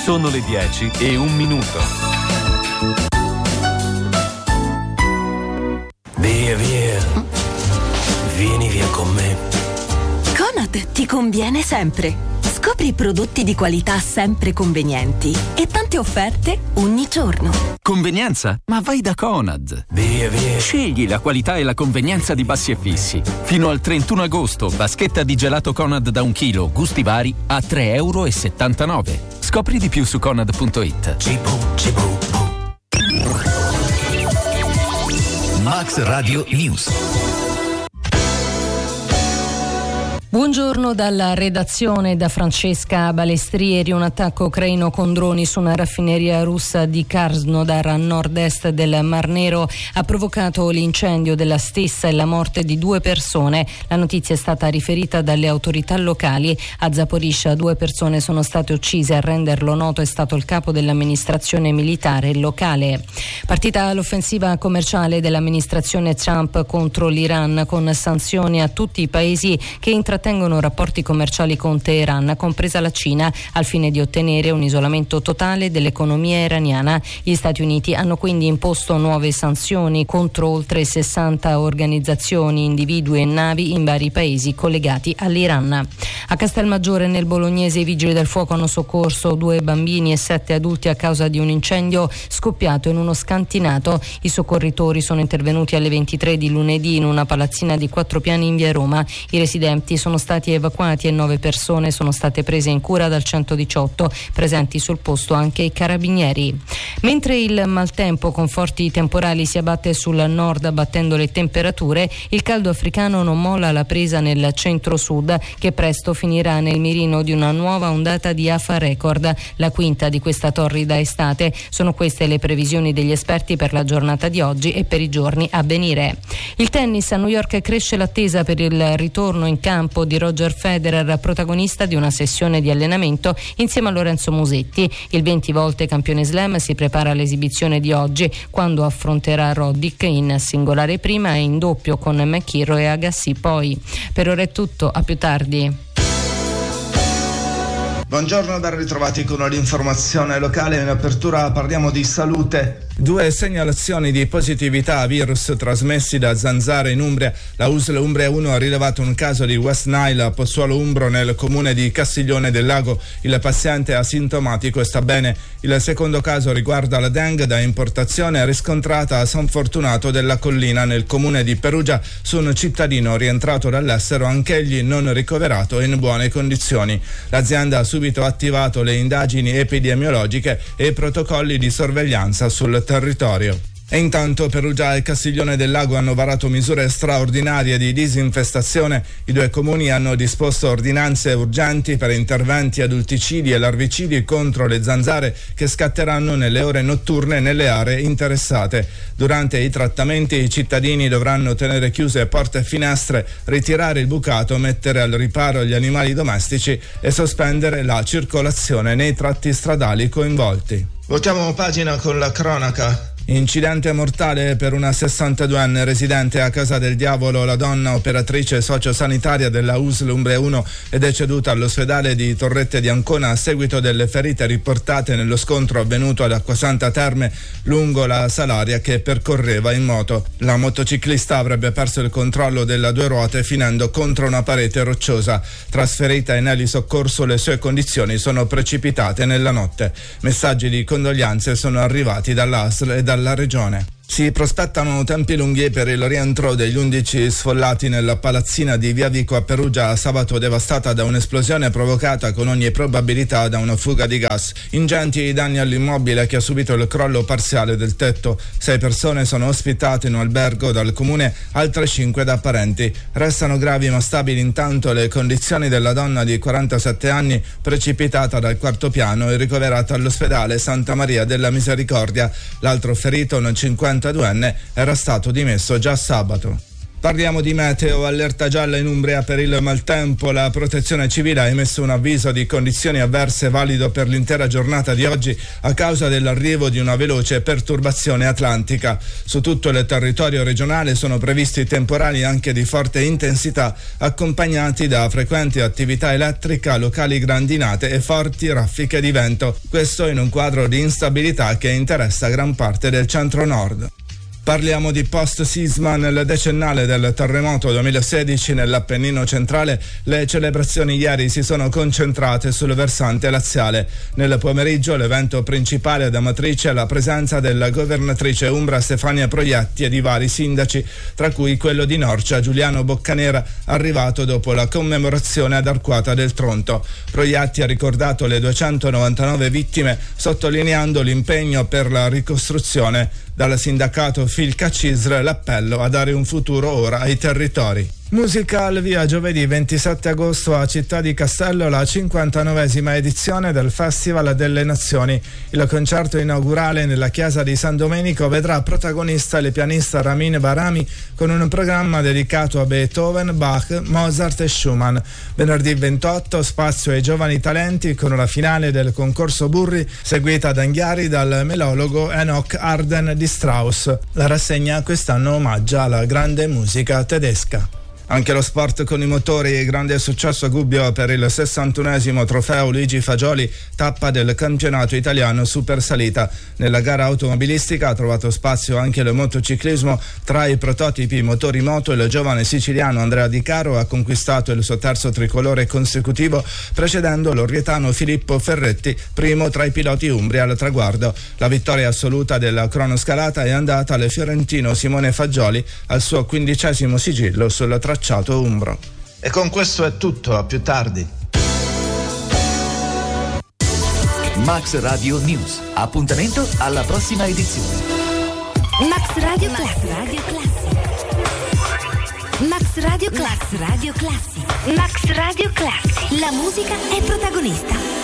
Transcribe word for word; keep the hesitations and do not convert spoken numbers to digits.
Sono le dieci e un minuto. Via, via. Vieni via con me. Conad ti conviene sempre. Scopri prodotti di qualità sempre convenienti e tante offerte ogni giorno. Convenienza? Ma vai da Conad. Via, via. Scegli la qualità e la convenienza di Bassi e Fissi. Fino al trentuno agosto, vaschetta di gelato Conad da un chilo, gusti vari, a tre e settantanove euro. Scopri di più su conad punto it. Cibo, cibo. Max Radio News. Buongiorno dalla redazione, da Francesca Balestrieri. Un attacco ucraino con droni su una raffineria russa di Krasnodar a nord-est del Mar Nero ha provocato l'incendio della stessa e la morte di due persone. La notizia è stata riferita dalle autorità locali. A Zaporizhzhia due persone sono state uccise. A renderlo noto è stato il capo dell'amministrazione militare locale. Partita l'offensiva commerciale dell'amministrazione Trump contro l'Iran, con sanzioni a tutti i paesi che intrattengono tengono rapporti commerciali con Teheran, compresa la Cina, al fine di ottenere un isolamento totale dell'economia iraniana. Gli Stati Uniti hanno quindi imposto nuove sanzioni contro oltre sessanta organizzazioni, individui e navi in vari paesi collegati all'Iran. A Castelmaggiore, nel Bolognese, i vigili del fuoco hanno soccorso due bambini e sette adulti a causa di un incendio scoppiato in uno scantinato. I soccorritori sono intervenuti alle ventitré di lunedì in una palazzina di quattro piani in via Roma. I residenti sono stati evacuati e nove persone sono state prese in cura dal centodiciotto, presenti sul posto anche i carabinieri. Mentre il maltempo con forti temporali si abbatte sul nord abbattendo le temperature, il caldo africano non molla la presa nel centro-sud, che presto finirà nel mirino di una nuova ondata di afa record, la quinta di questa torrida estate. Sono queste le previsioni degli esperti per la giornata di oggi e per i giorni a venire. Il tennis: a New York cresce l'attesa per il ritorno in campo di Roger Federer, protagonista di una sessione di allenamento insieme a Lorenzo Musetti. Il venti volte campione slam si prepara all'esibizione di oggi, quando affronterà Roddick in singolare prima e in doppio con McIntyre e Agassi poi. Per ora è tutto, a più tardi. Buongiorno, ben ritrovati con l'informazione locale. In apertura parliamo di salute. Due segnalazioni di positività a virus trasmessi da zanzare in Umbria. La U S L Umbria uno ha rilevato un caso di West Nile a Pozzuolo Umbro nel comune di Castiglione del Lago. Il paziente è asintomatico e sta bene. Il secondo caso riguarda la dengue da importazione riscontrata a San Fortunato della Collina nel comune di Perugia su un cittadino rientrato dall'estero, anch'egli non ricoverato e in buone condizioni. L'azienda ha subito attivato le indagini epidemiologiche e i protocolli di sorveglianza sul territorio. E intanto Perugia e Castiglione del Lago hanno varato misure straordinarie di disinfestazione. I due comuni hanno disposto ordinanze urgenti per interventi adulticidi e larvicidi contro le zanzare che scatteranno nelle ore notturne nelle aree interessate. Durante i trattamenti i cittadini dovranno tenere chiuse porte e finestre, ritirare il bucato, mettere al riparo gli animali domestici e sospendere la circolazione nei tratti stradali coinvolti. Voltiamo pagina con la cronaca. Incidente mortale per una sessantaduenne residente a Casa del Diavolo. La donna, operatrice sociosanitaria della U S L Umbria uno, è deceduta all'ospedale di Torrette di Ancona a seguito delle ferite riportate nello scontro avvenuto ad Acquasanta Terme lungo la Salaria che percorreva in moto. La motociclista avrebbe perso il controllo della due ruote finendo contro una parete rocciosa. Trasferita in elisoccorso, le sue condizioni sono precipitate nella notte. Messaggi di condoglianze sono arrivati dall'A S L e dalla regione. Si prospettano tempi lunghi per il rientro degli undici sfollati nella palazzina di Via Vico a Perugia, sabato devastata da un'esplosione provocata con ogni probabilità da una fuga di gas. Ingenti i danni all'immobile che ha subito il crollo parziale del tetto. Sei persone sono ospitate in un albergo dal comune, altre cinque da parenti. Restano gravi ma stabili intanto le condizioni della donna di quarantasette anni precipitata dal quarto piano e ricoverata all'ospedale Santa Maria della Misericordia. L'altro ferito, un cinquantaduenne, era stato dimesso già sabato. Parliamo di meteo, allerta gialla in Umbria per il maltempo. La protezione civile ha emesso un avviso di condizioni avverse valido per l'intera giornata di oggi a causa dell'arrivo di una veloce perturbazione atlantica. Su tutto il territorio regionale sono previsti temporali anche di forte intensità, accompagnati da frequenti attività elettrica, locali grandinate e forti raffiche di vento. Questo in un quadro di instabilità che interessa gran parte del centro-nord. Parliamo di post-sisma. Nel decennale del terremoto duemilasedici nell'Appennino centrale, le celebrazioni ieri si sono concentrate sul versante laziale. Nel pomeriggio l'evento principale ad Amatrice è la presenza della governatrice umbra Stefania Proietti e di vari sindaci, tra cui quello di Norcia, Giuliano Boccanera, arrivato dopo la commemorazione ad Arquata del Tronto. Proietti ha ricordato le duecentonovantanove vittime, sottolineando l'impegno per la ricostruzione. Dal sindacato Filca Cisr l'appello a dare un futuro ora ai territori. Musica al via giovedì ventisette agosto a Città di Castello la cinquantanovesima edizione del Festival delle Nazioni. Il concerto inaugurale nella chiesa di San Domenico vedrà protagonista il pianista Ramin Barami con un programma dedicato a Beethoven, Bach, Mozart e Schumann. Venerdì ventotto spazio ai giovani talenti con la finale del concorso Burri seguita ad Anghiari dal melologo Enoch Arden di Strauss. La rassegna quest'anno omaggia alla grande musica tedesca. Anche lo sport con i motori, grande successo a Gubbio per il sessantunesimo trofeo Luigi Fagioli, tappa del campionato italiano super salita. Nella gara automobilistica ha trovato spazio anche il motociclismo. Tra i prototipi motori moto il giovane siciliano Andrea Di Caro ha conquistato il suo terzo tricolore consecutivo, precedendo l'orrietano Filippo Ferretti, primo tra i piloti umbri al traguardo. La vittoria assoluta della cronoscalata è andata al fiorentino Simone Fagioli, al suo quindicesimo sigillo sul tracciato tracciato umbro. E con questo è tutto, a più tardi. Max Radio News. Appuntamento alla prossima edizione. Max Radio Classic. Max Radio Classic. Max Radio Classic. Max Radio Classic. La musica è protagonista.